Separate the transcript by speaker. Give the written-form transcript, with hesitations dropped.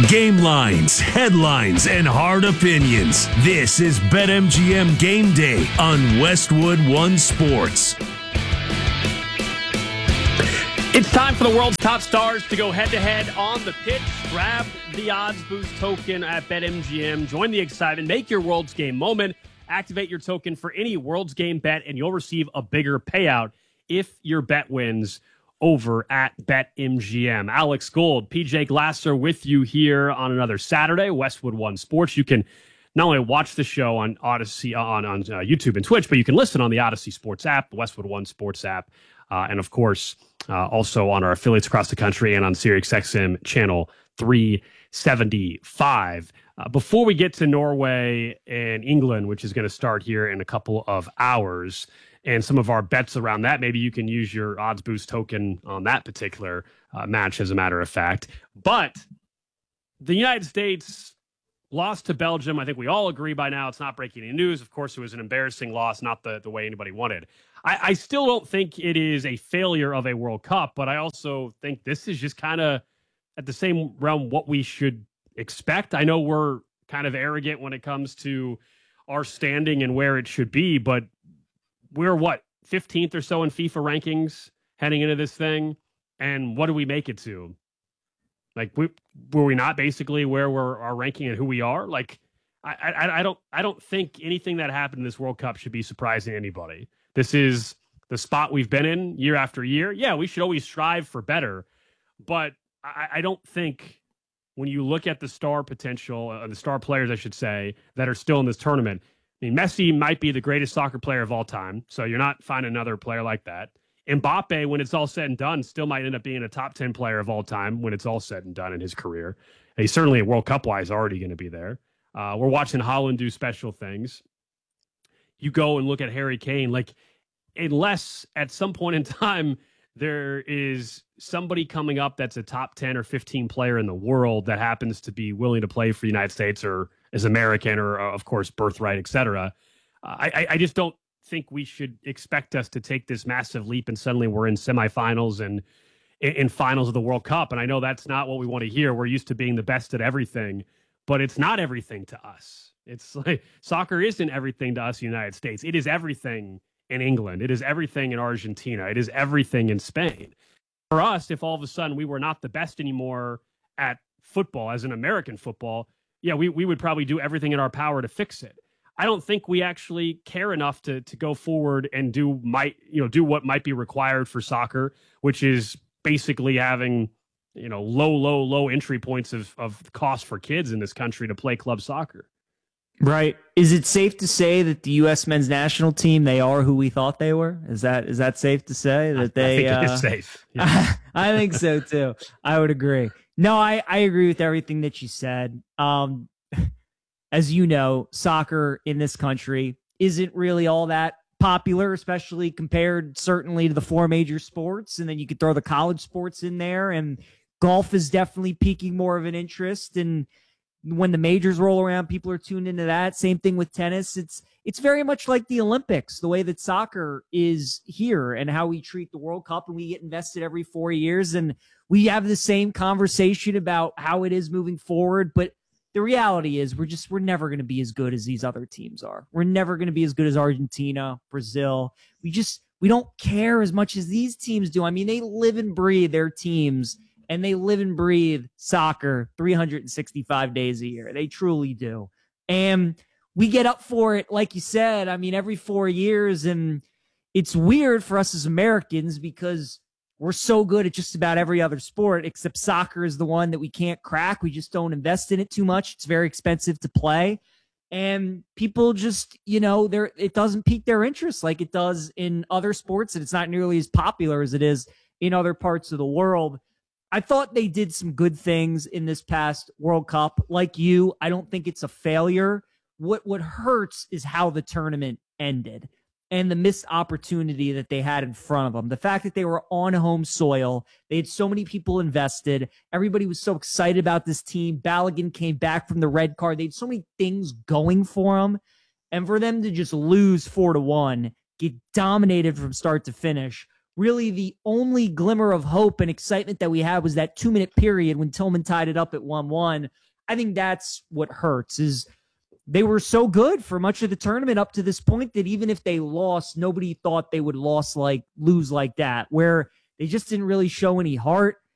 Speaker 1: Game lines, headlines, and hard opinions. This is BetMGM Game Day on Westwood One Sports.
Speaker 2: It's time for the world's top stars to go head-to-head on the pitch. Grab the Odds Boost token at BetMGM. Join the excitement. Make your World's Game moment. Activate your token for any World's Game bet, and you'll receive a bigger payout if your bet wins over at BetMGM. Alex Gold, PJ Glasser with you here on another Saturday, Westwood One Sports. You can not only watch the show on Odyssey, on YouTube and Twitch, but you can listen on the Odyssey Sports app, the Westwood One Sports app, and of course, also on our affiliates across the country and on SiriusXM channel 375. Before we get to Norway and England, which is going to start here in a couple of hours, and some of our bets around that, maybe you can use your Odds Boost token on that particular match, as a matter of fact. But the United States lost to Belgium. I think we all agree by now it's not breaking any news. Of course, it was an embarrassing loss, not the way anybody wanted. I still don't think it is a failure of a World Cup, but I also think this is just kind of at the same realm what we should expect. I know we're kind of arrogant when it comes to our standing and where it should be, but we're 15th or so in FIFA rankings heading into this thing, and what do we make it to? Like, were we not basically where we're our ranking and who we are? Like, I don't think anything that happened in this World Cup should be surprising to anybody. This is the spot we've been in year after year. Yeah, we should always strive for better, but I don't think when you look at the star potential, the star players, I should say, that are still in this tournament. I mean, Messi might be the greatest soccer player of all time, so you're not finding another player like that. Mbappe, when it's all said and done, still might end up being a top 10 player of all time when it's all said and done in his career. And he's certainly, World Cup-wise, already going to be there. We're watching Haaland do special things. You go and look at Harry Kane, like, unless at some point in time there is somebody coming up that's a top 10 or 15 player in the world that happens to be willing to play for the United States or is American or, of course, birthright, et cetera. I just don't think we should expect us to take this massive leap and suddenly we're in semifinals and in finals of the World Cup. And I know that's not what we want to hear. We're used to being the best at everything, but it's not everything to us. It's like soccer isn't everything to us in the United States. It is everything in England. It is everything in Argentina. It is everything in Spain. For us, if all of a sudden we were not the best anymore at football, as in American football, yeah, we would probably do everything in our power to fix it. I don't think we actually care enough to go forward and do what might be required for soccer, which is basically having, low entry points of cost for kids in this country to play club soccer.
Speaker 3: Right. Is it safe to say that the U.S. men's national team, they are who we thought they were? Is that safe to say that they?
Speaker 2: I think it is safe. Yeah.
Speaker 3: I think so too. I would agree. No, I agree with everything that you said. As you know, soccer in this country isn't really all that popular, especially compared certainly to the four major sports. And then you could throw the college sports in there, and golf is definitely piquing more of an interest. And when the majors roll around, people are tuned into that. Same thing with tennis. It's very much like the Olympics, the way that soccer is here and how we treat the World Cup, and we get invested every 4 years. And we have the same conversation about how it is moving forward. But the reality is we're never going to be as good as these other teams are. We're never going to be as good as Argentina, Brazil. We don't care as much as these teams do. I mean, they live and breathe their teams, and they live and breathe soccer 365 days a year. They truly do. And we get up for it, like you said, I mean, every 4 years. And it's weird for us as Americans because we're so good at just about every other sport, except soccer is the one that we can't crack. We just don't invest in it too much. It's very expensive to play. And people just, it doesn't pique their interest like it does in other sports. And it's not nearly as popular as it is in other parts of the world. I thought they did some good things in this past World Cup. Like you, I don't think it's a failure. What hurts is how the tournament ended and the missed opportunity that they had in front of them. The fact that they were on home soil, they had so many people invested. Everybody was so excited about this team. Balogun came back from the red card. They had so many things going for them. And for them to just lose 4-1, get dominated from start to finish, really the only glimmer of hope and excitement that we had was that 2-minute period when Tillman tied it up at 1-1. I think that's what hurts, is they were so good for much of the tournament up to this point that even if they lost, nobody thought they would lose like that, where they just didn't really show any heart.